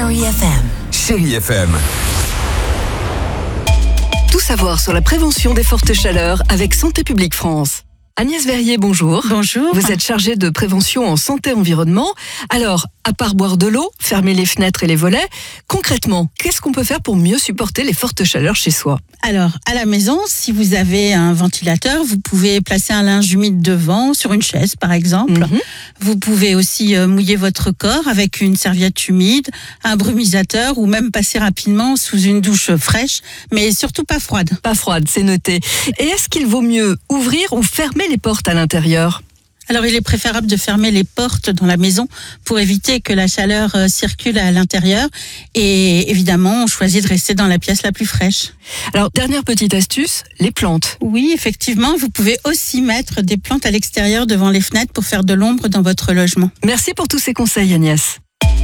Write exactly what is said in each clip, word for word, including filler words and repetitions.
Chérie F M. Chérie F M. Tout savoir sur la prévention des fortes chaleurs avec Santé publique France. Agnès Verrier, bonjour. Bonjour. Vous êtes chargée de prévention en santé-environnement. Alors, à part boire de l'eau, fermer les fenêtres et les volets, concrètement, qu'est-ce qu'on peut faire pour mieux supporter les fortes chaleurs chez soi ? Alors, à la maison, si vous avez un ventilateur, vous pouvez placer un linge humide devant, sur une chaise par exemple. Mm-hmm. Vous pouvez aussi euh, mouiller votre corps avec une serviette humide, un brumisateur ou même passer rapidement sous une douche fraîche, mais surtout pas froide. Pas froide, c'est noté. Et est-ce qu'il vaut mieux ouvrir ou fermer les portes à l'intérieur ? Alors, il est préférable de fermer les portes dans la maison pour éviter que la chaleur euh, circule à l'intérieur. Et évidemment, on choisit de rester dans la pièce la plus fraîche. Alors, dernière petite astuce, les plantes. Oui, effectivement, vous pouvez aussi mettre des plantes à l'extérieur devant les fenêtres pour faire de l'ombre dans votre logement. Merci pour tous ces conseils, Agnès.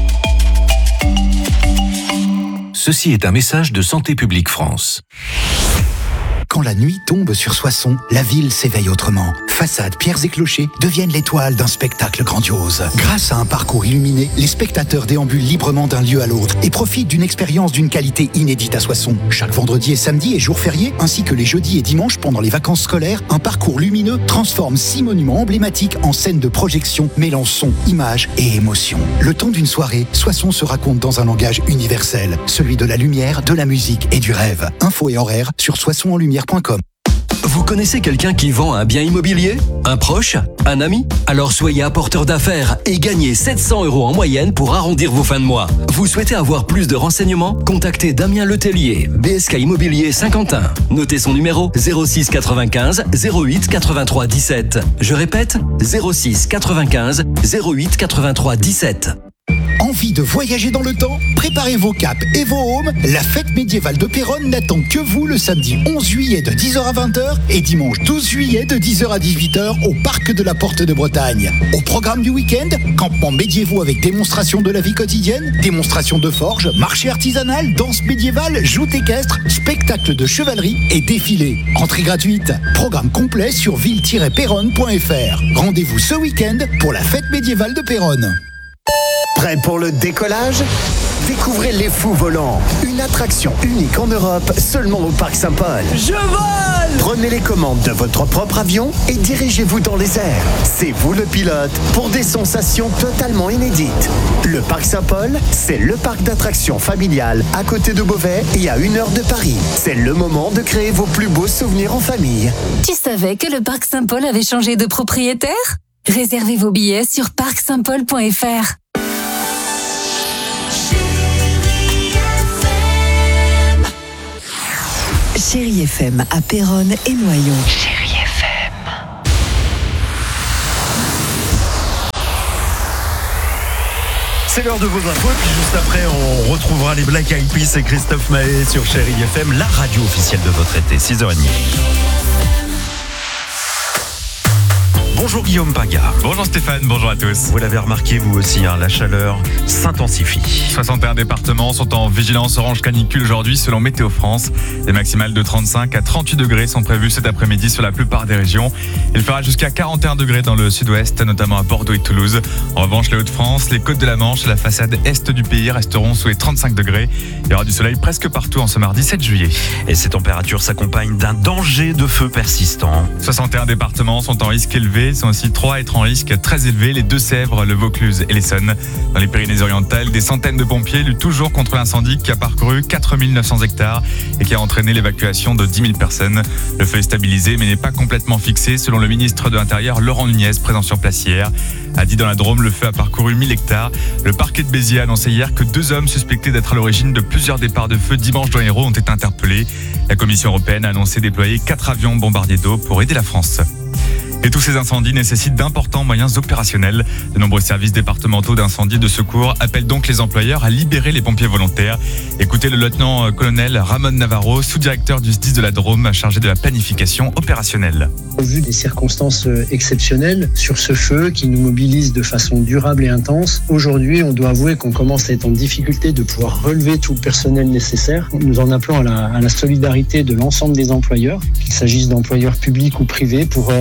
Ceci est un message de Santé publique France. Quand la nuit tombe sur Soissons, la ville s'éveille autrement. Façades, pierres et clochers deviennent l'étoile d'un spectacle grandiose. Grâce à un parcours illuminé, les spectateurs déambulent librement d'un lieu à l'autre et profitent d'une expérience d'une qualité inédite à Soissons. Chaque vendredi et samedi et jours fériés, ainsi que les jeudis et dimanches pendant les vacances scolaires, un parcours lumineux transforme six monuments emblématiques en scènes de projection mêlant son, images et émotions. Le temps d'une soirée, Soissons se raconte dans un langage universel, celui de la lumière, de la musique et du rêve. Infos et horaires sur soissons en lumière point com. Vous connaissez quelqu'un qui vend un bien immobilier ? Un proche ? Un ami ? Alors soyez apporteur d'affaires et gagnez sept cents euros en moyenne pour arrondir vos fins de mois. Vous souhaitez avoir plus de renseignements ? Contactez Damien Letellier, B S K Immobilier Saint-Quentin. Notez son numéro zéro six quatre-vingt-quinze zéro huit quatre-vingt-trois dix-sept. Je répète, zéro six quatre-vingt-quinze zéro huit quatre-vingt-trois dix-sept. Envie de voyager dans le temps ? Préparez vos capes et vos homes. La fête médiévale de Péronne n'attend que vous le samedi onze juillet de dix heures à vingt heures et dimanche douze juillet de dix heures à dix-huit heures au parc de la Porte de Bretagne. Au programme du week-end, campements médiévaux avec démonstration de la vie quotidienne, démonstration de forge, marché artisanal, danse médiévale, joute équestre, spectacle de chevalerie et défilé. Entrée gratuite. Programme complet sur ville tiret péronne point f r. Rendez-vous ce week-end pour la fête médiévale de Péronne. Prêt pour le décollage ? Découvrez les Fous Volants, une attraction unique en Europe, seulement au Parc Saint-Paul. Je vole ! Prenez les commandes de votre propre avion et dirigez-vous dans les airs. C'est vous le pilote pour des sensations totalement inédites. Le Parc Saint-Paul, c'est le parc d'attractions familial à côté de Beauvais et à une heure de Paris. C'est le moment de créer vos plus beaux souvenirs en famille. Tu savais que le Parc Saint-Paul avait changé de propriétaire ? Réservez vos billets sur parc saint paul point f r. Chérie F M à Péronne et Noyon. Chérie F M. C'est l'heure de vos infos, puis juste après on retrouvera les Black Eyed Peas et Christophe Maé sur Chérie F M, la radio officielle de votre été, six heures trente. Bonjour Guillaume Paga. Bonjour Stéphane, bonjour à tous. Vous l'avez remarqué vous aussi, hein, la chaleur s'intensifie. soixante et un départements sont en vigilance orange canicule aujourd'hui selon Météo France. Des maximales de trente-cinq à trente-huit degrés sont prévues cet après-midi sur la plupart des régions. Il fera jusqu'à quarante et un degrés dans le sud-ouest, notamment à Bordeaux et Toulouse. En revanche, les Hauts-de-France, les Côtes de la Manche et la façade est du pays resteront sous les trente-cinq degrés. Il y aura du soleil presque partout en ce mardi sept juillet. Et ces températures s'accompagnent d'un danger de feu persistant. soixante et un départements sont en risque élevé. Ils sont aussi trois à être en risque très élevé, les Deux-Sèvres, le Vaucluse et l'Essonne. Dans les Pyrénées-Orientales, des centaines de pompiers luttent toujours contre l'incendie qui a parcouru quatre mille neuf cents hectares et qui a entraîné l'évacuation de dix mille personnes. Le feu est stabilisé mais n'est pas complètement fixé, selon le ministre de l'Intérieur Laurent Nunez, présent sur place hier. A dit dans la Drôme, le feu a parcouru mille hectares. Le parquet de Béziers a annoncé hier que deux hommes suspectés d'être à l'origine de plusieurs départs de feu dimanche dans l'Hérault ont été interpellés. La Commission européenne a annoncé déployer quatre avions bombardiers d'eau pour aider la France. Et tous ces incendies nécessitent d'importants moyens opérationnels. De nombreux services départementaux d'incendie et de secours appellent donc les employeurs à libérer les pompiers volontaires. Écoutez le lieutenant-colonel Ramon Navarro, sous-directeur du S D I S de la Drôme, chargé de la planification opérationnelle. Au vu des circonstances exceptionnelles sur ce feu qui nous mobilise de façon durable et intense, aujourd'hui on doit avouer qu'on commence à être en difficulté de pouvoir relever tout le personnel nécessaire. Nous en appelons à la, à la solidarité de l'ensemble des employeurs, qu'il s'agisse d'employeurs publics ou privés, pour euh, dans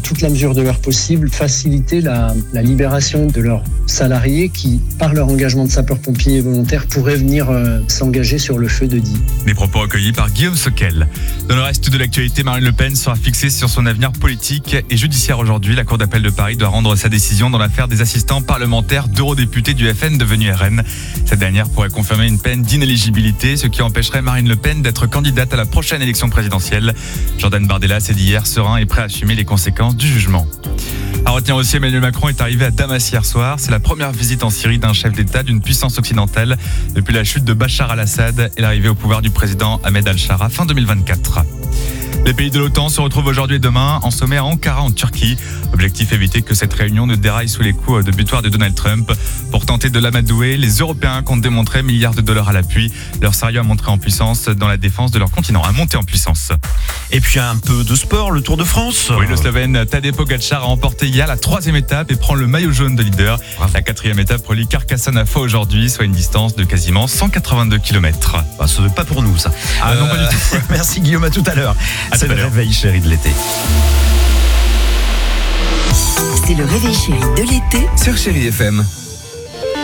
toute la mesure de leur possible, faciliter la, la libération de leurs salariés qui, par leur engagement de sapeurs-pompiers volontaires, pourraient venir euh, s'engager sur le feu de Die. Des propos recueillis par Guillaume Soquel. Dans le reste de l'actualité, Marine Le Pen sera fixée sur son avenir politique et judiciaire aujourd'hui. La Cour d'appel de Paris doit rendre sa décision dans l'affaire des assistants parlementaires d'eurodéputés du F N devenus R N. Cette dernière pourrait confirmer une peine d'inéligibilité, ce qui empêcherait Marine Le Pen d'être candidate à la prochaine élection présidentielle. Jordan Bardella s'est dit hier serein et prêt à assumer les conséquences du jugement. À retenir aussi, Emmanuel Macron est arrivé à Damas hier soir. C'est la première visite en Syrie d'un chef d'État d'une puissance occidentale depuis la chute de Bachar al-Assad et l'arrivée au pouvoir du président Ahmed al-Shara fin deux mille vingt-quatre. Les pays de l'OTAN se retrouvent aujourd'hui et demain en sommet à Ankara en Turquie. Objectif, éviter que cette réunion ne déraille sous les coups de butoir de Donald Trump. Pour tenter de l'amadouer, les Européens comptent démontrer milliards de dollars à l'appui. Leur sérieux a montré en puissance dans la défense de leur continent, a monté en puissance. Et puis un peu de sport, le Tour de France. Oui, le Slovène Tadej Pogačar a remporté hier la troisième étape et prend le maillot jaune de leader. La quatrième étape relie Carcassonne à Fos aujourd'hui, soit une distance de quasiment cent quatre-vingt-deux kilomètres. Bah, ce n'est pas pour nous ça. Ah euh... non, pas du tout. Merci Guillaume, à tout à l'heure. À C'est tout à le l'heure. réveil chéri de l'été. C'est le réveil chéri de l'été Sur Chérie F M.